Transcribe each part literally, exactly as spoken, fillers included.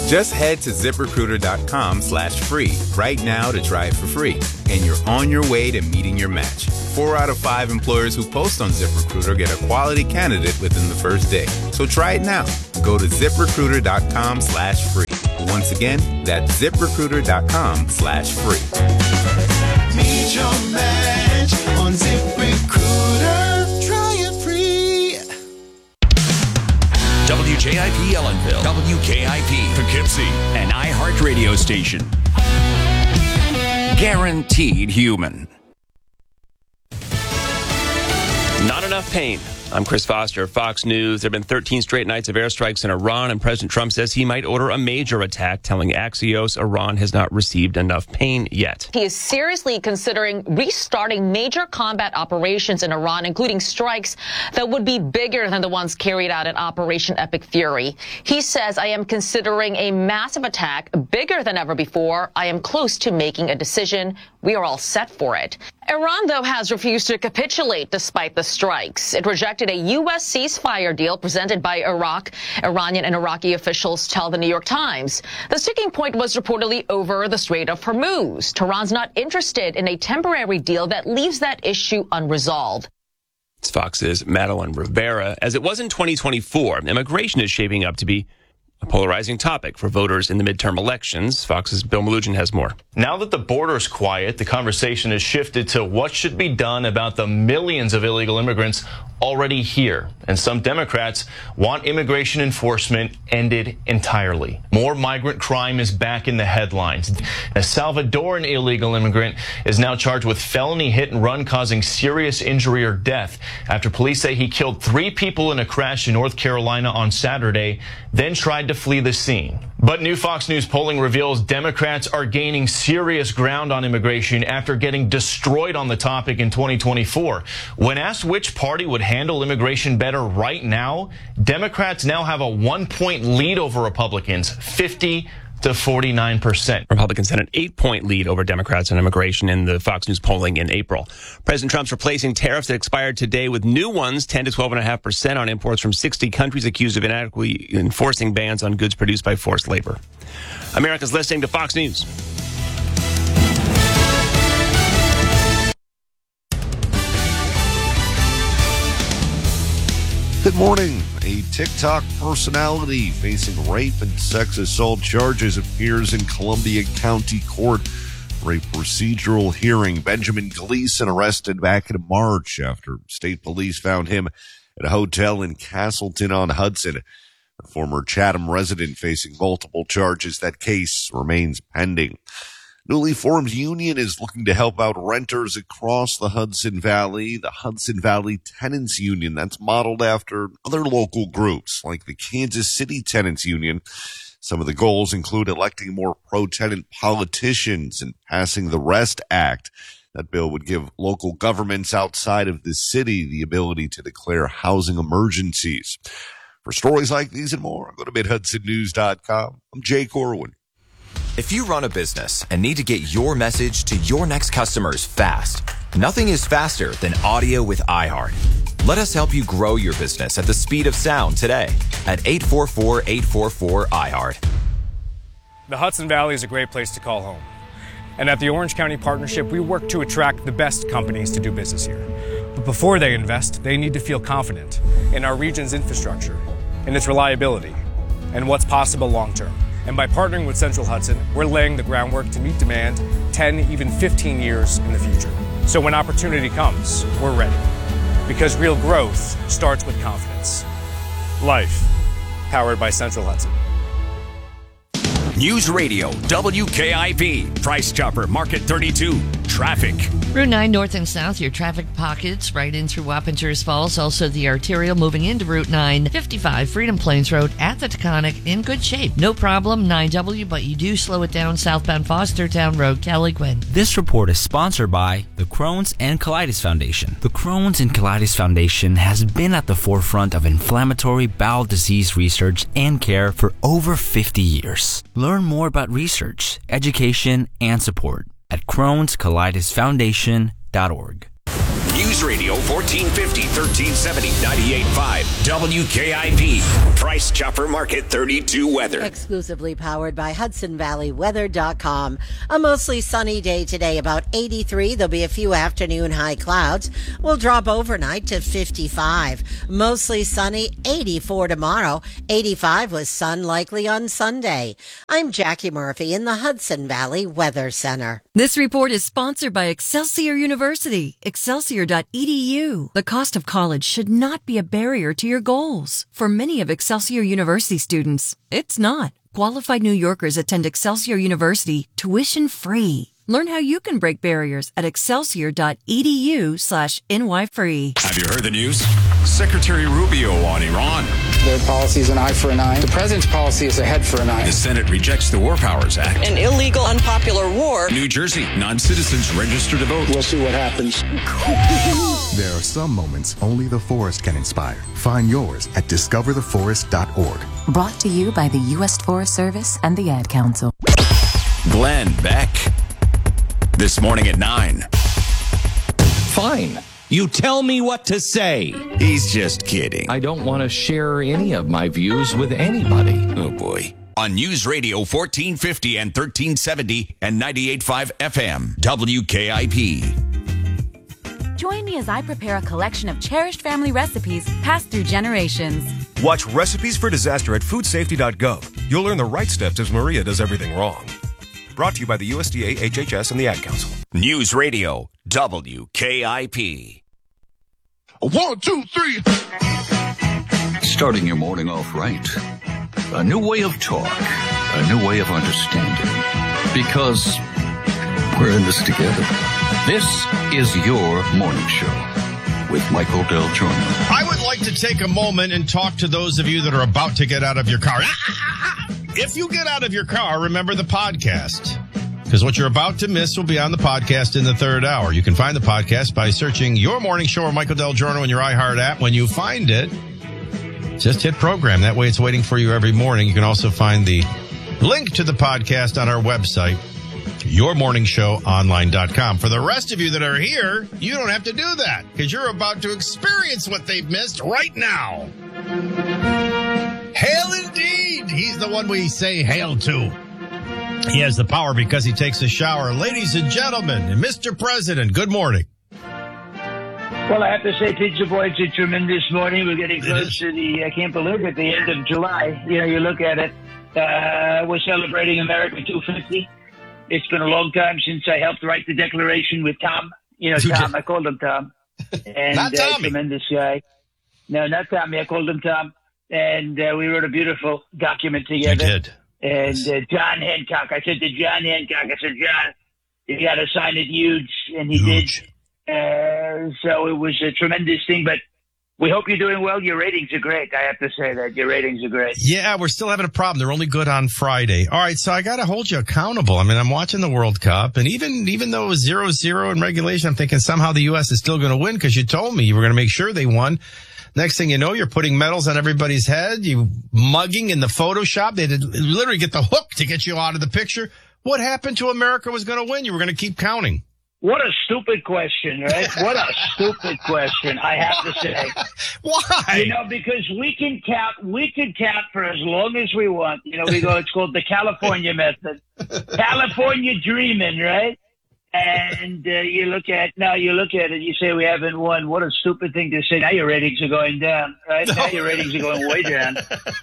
Just head to ZipRecruiter.com slash free right now to try it for free. And you're on your way to meeting your match. Four out of five employers who post on ZipRecruiter get a quality candidate within the first day. So try it now. Go to ZipRecruiter.com slash free. Once again, that's ZipRecruiter.com slash free. Meet your match on ZipRecruiter. Try it free. W J I P Ellenville, W K I P Poughkeepsie, an iHeart radio station. Guaranteed human. Not enough pain. I'm Chris Foster, Fox News. There have been thirteen straight nights of airstrikes in Iran, and President Trump says he might order a major attack, telling Axios Iran has not received enough pain yet. He is seriously considering restarting major combat operations in Iran, including strikes that would be bigger than the ones carried out in Operation Epic Fury. He says, I am considering a massive attack, bigger than ever before. I am close to making a decision. We are all set for it. Iran, though, has refused to capitulate despite the strikes. It rejected a U S ceasefire deal presented by Iraq. Iranian and Iraqi officials tell the New York Times. The sticking point was reportedly over the Strait of Hormuz. Tehran's not interested in a temporary deal that leaves that issue unresolved. It's Fox's Madeline Rivera. As it was in twenty twenty-four, immigration is shaping up to be a polarizing topic for voters in the midterm elections. Fox's Bill Malugin has more. Now that the border's quiet, the conversation has shifted to what should be done about the millions of illegal immigrants already here. And some Democrats want immigration enforcement ended entirely. More migrant crime is back in the headlines. A Salvadoran illegal immigrant is now charged with felony hit and run causing serious injury or death after police say he killed three people in a crash in North Carolina on Saturday, then tried to flee the scene. But new Fox News polling reveals Democrats are gaining serious ground on immigration after getting destroyed on the topic in twenty twenty-four. When asked which party would handle immigration better right now, Democrats now have a one-point lead over Republicans, fifty to forty-nine percent. Republicans had an eight-point lead over Democrats on immigration in the Fox News polling in April. President Trump's replacing tariffs that expired today with new ones, ten to twelve point five percent on imports from sixty countries accused of inadequately enforcing bans on goods produced by forced labor. America's listening to Fox News. Good morning. A TikTok personality facing rape and sex assault charges appears in Columbia County Court for a procedural hearing. Benjamin Gleason arrested back in March after state police found him at a hotel in Castleton-on-Hudson. A former Chatham resident facing multiple charges. That case remains pending. Newly formed union is looking to help out renters across the Hudson Valley. The Hudson Valley Tenants Union, that's modeled after other local groups like the Kansas City Tenants Union. Some of the goals include electing more pro-tenant politicians and passing the REST Act. That bill would give local governments outside of the city the ability to declare housing emergencies. For stories like these and more, go to mid hudson news dot com. I'm Jay Corwin. If you run a business and need to get your message to your next customers fast, nothing is faster than audio with iHeart. Let us help you grow your business at the speed of sound today at eight four four, eight four four, iHeart. The Hudson Valley is a great place to call home. And at the Orange County Partnership, we work to attract the best companies to do business here. But before they invest, they need to feel confident in our region's infrastructure, in its reliability, and what's possible long-term. And by partnering with Central Hudson, we're laying the groundwork to meet demand ten, even fifteen years in the future. So when opportunity comes, we're ready. Because real growth starts with confidence. Life, powered by Central Hudson. News Radio, W K I P, Price Chopper, Market thirty-two, traffic. Route nine north and south, your traffic pockets right in through Wappingers Falls. Also the arterial moving into Route nine. fifty-five Freedom Plains Road at the Taconic in good shape. No problem, nine W, but you do slow it down southbound Fostertown Road, Kelly Quinn. This report is sponsored by the Crohn's and Colitis Foundation. The Crohn's and Colitis Foundation has been at the forefront of inflammatory bowel disease research and care for over fifty years. Learn more about research, education, and support at crohns colitis foundation dot org. News Radio fourteen fifty, thirteen seventy, ninety-eight point five W K I P. Price Chopper Market thirty-two weather. Exclusively powered by Hudson Valley Weather dot com. A mostly sunny day today, about eighty-three. There'll be a few afternoon high clouds. We'll drop overnight to fifty-five. Mostly sunny, eighty-four tomorrow. eighty-five with sun likely on Sunday. I'm Jackie Murphy in the Hudson Valley Weather Center. This report is sponsored by Excelsior University, excelsior dot e d u. The cost of college should not be a barrier to your goals. For many of Excelsior University students, it's not. Qualified New Yorkers attend Excelsior University tuition free. Learn how you can break barriers at excelsior dot e d u slash n y free. Have you heard the news? Secretary Rubio on Iran. Their policy is an eye for an eye. The president's policy is a head for an eye. The Senate rejects the War Powers Act. An illegal, unpopular war. New Jersey, non-citizens register to vote. We'll see what happens. There are some moments only the forest can inspire. Find yours at discover the forest dot org. Brought to you by the U S Forest Service and the Ad Council. Glenn Beck. This morning at nine. Fine. You tell me what to say. He's just kidding. I don't want to share any of my views with anybody. Oh, boy. On News Radio fourteen fifty and thirteen seventy and ninety-eight point five F M, W K I P. Join me as I prepare a collection of cherished family recipes passed through generations. Watch Recipes for Disaster at food safety dot gov. You'll learn the right steps as Maria does everything wrong. Brought to you by the U S D A, H H S, and the Ad Council. News Radio, W K I P. One, two, three. Starting your morning off right. A new way of talk. A new way of understanding. Because we're in this together. This is your morning show with Michael Del Giorno. I would like to take a moment and talk to those of you that are about to get out of your car. If you get out of your car, remember the podcast. Because what you're about to miss will be on the podcast in the third hour. You can find the podcast by searching Your Morning Show or Michael Del Giorno in your iHeart app. When you find it, just hit program. That way it's waiting for you every morning. You can also find the link to the podcast on our website, your morning show online dot com. For the rest of you that are here, you don't have to do that because you're about to experience what they've missed right now. Hail indeed. He's the one we say hail to. He has the power because he takes a shower. Ladies and gentlemen, Mister President, good morning. Well, I have to say, Pizza Boy, it's a tremendous morning. We're getting close to the, I can't believe it, the end of July. You know, you look at it, uh, we're celebrating America two fifty. It's been a long time since I helped write the Declaration with Tom. You know, Tom, I called him Tom. And, not Tommy. Uh, tremendous guy. No, not Tommy, I called him Tom. And uh, we wrote a beautiful document together. You did. And uh, John Hancock, I said to John Hancock, I said, John, you got to sign it huge. And he huge. did. Uh, so it was a tremendous thing. But we hope you're doing well. Your ratings are great. I have to say that. Your ratings are great. Yeah, we're still having a problem. They're only good on Friday. All right, so I got to hold you accountable. I mean, I'm watching the World Cup. And even even though it was zero zero in regulation, I'm thinking somehow the U S is still going to win because you told me you were going to make sure they won. Next thing you know, you're putting medals on everybody's head. You mugging in the Photoshop. They did literally get the hook to get you out of the picture. What happened to America was going to win? You were going to keep counting. What a stupid question, right? What a stupid question, I have to say. Why? You know, because we can count, we can count for as long as we want. You know, we go, it's called the California method. California dreaming, right? And uh, you look at, now you look at it, you say we haven't won. What a stupid thing to say. Now your ratings are going down, right? No. Now your ratings are going way down.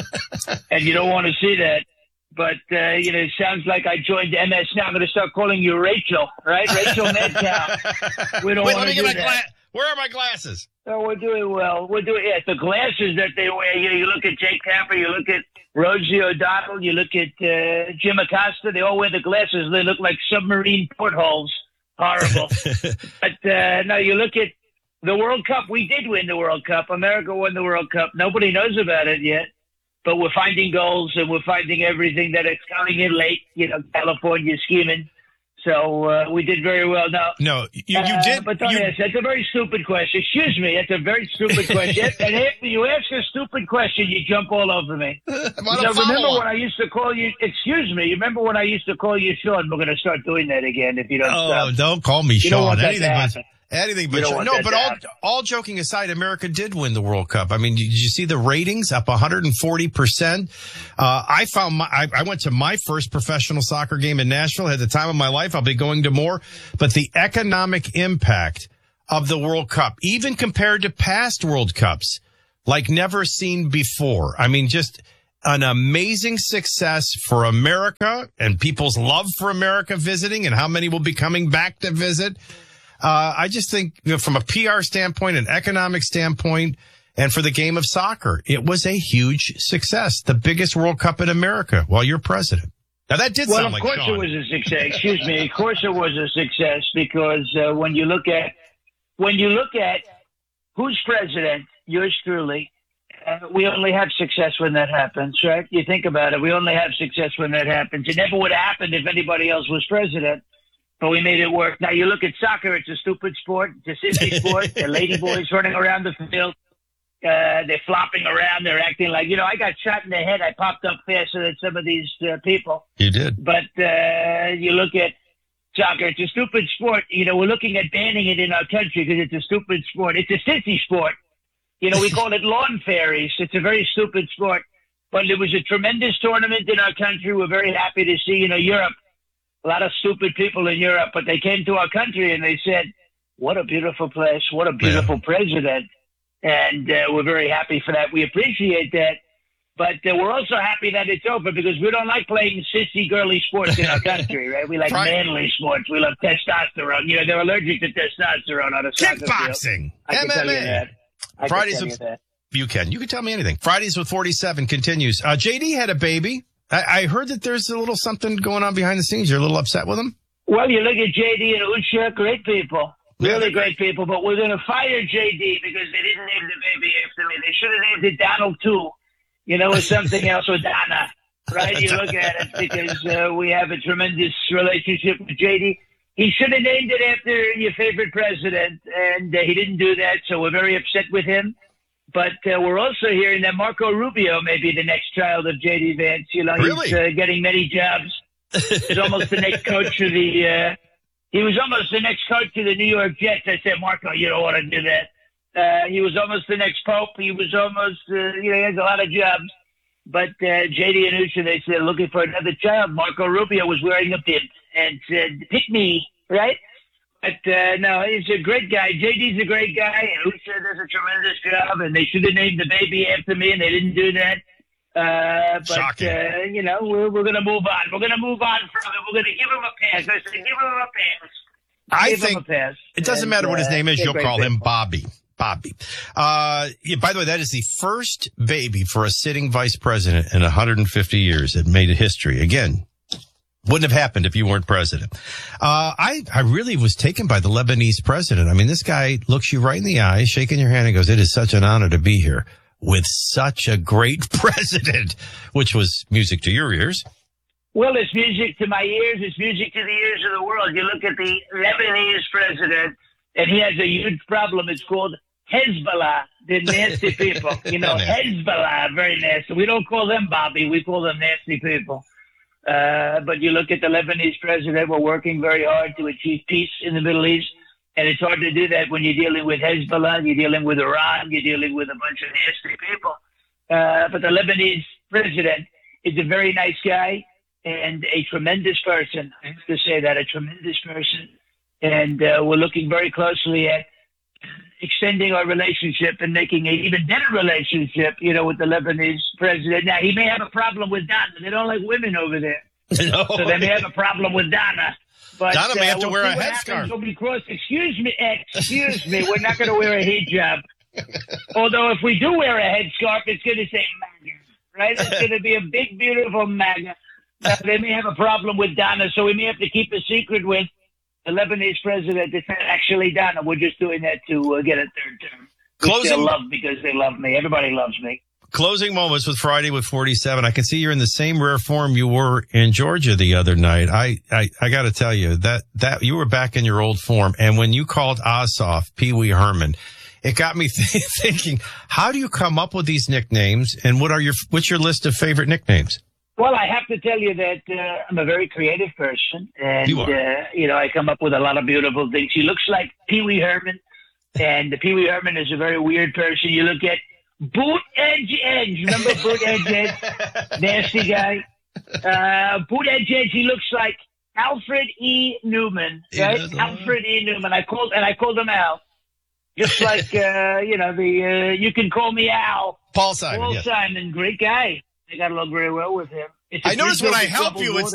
And you don't want to see that. But, uh, you know, it sounds like I joined M S now. I'm going to start calling you Rachel, right? Rachel Madcow. We don't Wait, want to do that. Gla- Where are my glasses? Oh, we're doing well. We're doing, yeah, the glasses that they wear. You know, you look at Jake Tapper, you look at Rosie O'Donnell, you look at uh, Jim Acosta. They all wear the glasses. They look like submarine portholes. Horrible. But, uh, no, you look at the World Cup. We did win the World Cup. America won the World Cup. Nobody knows about it yet. But we're finding goals and we're finding everything that it's coming in late. You know, California scheming. So uh, we did very well. Now, no, you, you uh, did. But don't you, ask. That's a very stupid question. Excuse me. That's a very stupid question. And after you ask a stupid question, you jump all over me. You know, remember when I used to call you? Excuse me. You remember when I used to call you Sean? We're going to start doing that again if you don't oh, stop. don't call me you Sean. Don't Anything but Anything but You don't jo- want no, that but to all happen. all joking aside, America did win the World Cup. I mean, did you see the ratings up one hundred forty percent? Uh, I found my, I, I went to my first professional soccer game in Nashville at the time of my life. I'll be going to more, but the economic impact of the World Cup, even compared to past World Cups, like never seen before. I mean, just an amazing success for America and people's love for America visiting and how many will be coming back to visit. Uh, I just think, you know, from a P R standpoint, an economic standpoint, and for the game of soccer, it was a huge success. The biggest World Cup in America while you're president. Now, that did well, sound of like course Sean. it was a success. Excuse me. Of course it was a success because uh, when you look at when you look at who's president, yours truly, uh, we only have success when that happens, right? You think about it. We only have success when that happens. It never would have happened if anybody else was president. But we made it work. Now, you look at soccer, it's a stupid sport. It's a sissy sport. They're lady boys running around the field. Uh, they're flopping around. They're acting like, you know, I got shot in the head. I popped up faster than some of these uh, people. You did. But uh, you look at soccer, it's a stupid sport. You know, we're looking at banning it in our country because it's a stupid sport. It's a sissy sport. You know, we call it lawn fairies. It's a very stupid sport. But it was a tremendous tournament in our country. We're very happy to see, you know, Europe. A lot of stupid people in Europe, but they came to our country and they said, what a beautiful place. What a beautiful yeah. president. And uh, we're very happy for that. We appreciate that. But uh, we're also happy that it's over because we don't like playing sissy, girly sports in our country, right? We like right. manly sports. We love testosterone. You know, they're allergic to testosterone on a soccer field. Kickboxing. I can M M A. tell you that. I Fridays can tell with, you that. You can. You can tell me anything. Fridays with forty-seven continues. Uh, J D had a baby. I, I heard that there's a little something going on behind the scenes. You're a little upset with him? Well, you look at J D and Usha, great people. Really yeah, great people. But we're going to fire J D because they didn't name the baby after me. They should have named it Donald, too. You know, or something else with Donna. Right? You look at it because uh, we have a tremendous relationship with J D. He should have named it after your favorite president, and uh, he didn't do that, so we're very upset with him. But uh, we're also hearing that Marco Rubio may be the next child of J D Vance. You know, really? He's uh, getting many jobs. He's almost the next coach of the uh, – he was almost the next coach of the New York Jets. I said, Marco, you don't want to do that. Uh, he was almost the next Pope. He was almost uh, – you know, he has a lot of jobs. But uh, J D and Usha, they said, looking for another child. Marco Rubio was wearing a bib and said, pick me, right? But, uh, no, he's a great guy. J D's a great guy, and Usha does a tremendous job, and they should have named the baby after me, and they didn't do that. Uh, but, uh, you know, we're, we're going to move on. We're going to move on from it. We're going to give him a pass. I said, give him a pass. I give think him a pass. It doesn't and, matter what his name is. uh, You'll call people. him Bobby. Bobby. Uh, yeah, by the way, that is the first baby for a sitting vice president in one hundred fifty years. It made history. Again, wouldn't have happened if you weren't president. Uh, I, I really was taken by the Lebanese president. I mean, this guy looks you right in the eye, shaking your hand and goes, it is such an honor to be here with such a great president, which was music to your ears. Well, it's music to my ears. It's music to the ears of the world. You look at the Lebanese president, and he has a huge problem. It's called Hezbollah. They're nasty people. You know, Hezbollah, very nasty. We don't call them Bobby. We call them nasty people. Uh, but you look at the Lebanese president, we're working very hard to achieve peace in the Middle East. And it's hard to do that when you're dealing with Hezbollah, you're dealing with Iran, you're dealing with a bunch of nasty people. Uh, but the Lebanese president is a very nice guy and a tremendous person. I have to say that, a tremendous person. And uh, we're looking very closely at extending our relationship and making an even better relationship, you know, with the Lebanese president. Now, he may have a problem with Donna. They don't like women over there. No. So they may have a problem with Donna. But, Donna may uh, have to we'll wear a see what headscarf. happens when we cross. Excuse me, excuse me, we're not going to wear a hijab. Although if we do wear a headscarf, it's going to say MAGA, right? It's going to be a big, beautiful MAGA. Uh, they may have a problem with Donna, so we may have to keep a secret with the Lebanese president. It's not actually Donna. We're just doing that to uh, get a third term. Closing, they're loved because they love me. Everybody loves me. Closing moments with Friday with forty-seven. I can see you're in the same rare form you were in Georgia the other night. I, I, I got to tell you that, that you were back in your old form. And when you called Ossoff Pee Wee Herman, it got me th- thinking, how do you come up with these nicknames? And what are your, what's your list of favorite nicknames? Well, I have to tell you that uh, I'm a very creative person, and You are. Uh, you know I come up with a lot of beautiful things. He looks like Pee Wee Herman, and Pee Wee Herman is a very weird person. You look at Boot Edge Edge. Remember Boot Edge Edge? Nasty guy. Uh, Boot Edge Edge. He looks like Alfred E. Newman, right? does, uh, Alfred E. Newman. I called and I called him Al, just like uh, you know the uh, you can call me Al. Paul Simon. Paul yes. Simon, great guy. I got along very well with him. It's a I noticed when I free-flowing help cup of you, it's water.